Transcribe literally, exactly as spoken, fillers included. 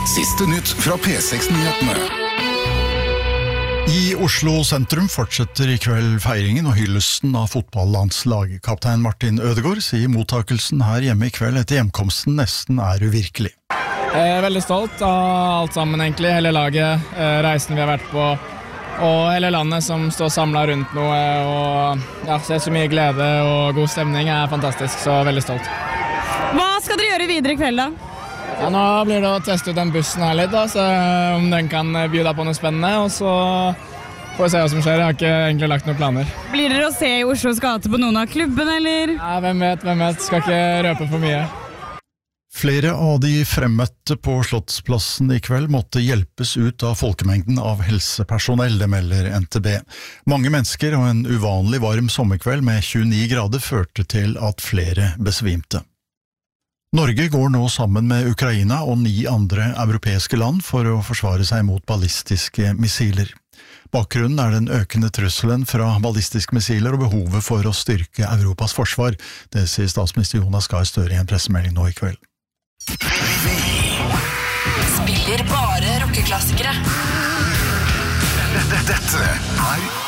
Siste nytt fra P seks-nyhetene. I Oslo sentrum fortsetter i kveld feiringen og hyllesten av fotballandslag. Kaptein Martin Ødegaard sier mottakelsen her hjemme i kveld etter hjemkomsten nesten er uvirkelig. Jeg er veldig stolt av alt sammen egentlig, hele laget, reisen vi har vært på, og hele landet som står samlet rundt noe, og ja, se så mye glede og god stemning er fantastisk, så veldig stolt. Hva skal dere gjøre videre i kveld da? Ja, nå blir det å teste ut den bussen her litt, da, så om den kan by deg på noe spennende, og så får vi se hva som skjer. Jeg har ikke egentlig lagt noen planer. Blir dere å se i Oslos gate på noen av klubbene, eller? Ja, hvem vet, hvem vet. Skal ikke røpe for mye. Flere av de fremmøtte på Slottsplassen i kveld måtte hjelpes ut av folkemengden av helsepersonell, det melder N T B. Mange mennesker og en uvanlig varm sommerkveld med tjueni grader førte til at flere besvimte. Norge går nå sammen med Ukraina og ni andre europeiske land for å forsvare seg mot ballistiske missiler. Bakgrunnen er den økende trusselen fra ballistiske missiler og behovet for å styrke Europas forsvar. Det sier statsminister Jonas Gahr Støre i en pressemelding nå i kveld. Spiller bare rockeklassikere. Dette er